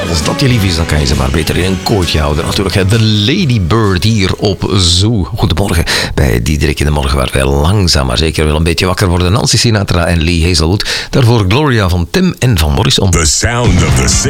als dat je lief is, dan kan je ze maar beter in een kootje houden. Natuurlijk, hè, de Ladybird hier op Zoo. Goedemorgen bij Diederik in de Morgen, waar wij langzaam maar zeker wel een beetje wakker worden. Nancy Sinatra en Lee Hazelwood. Daarvoor Gloria van Tim en van Morrison. The sound of the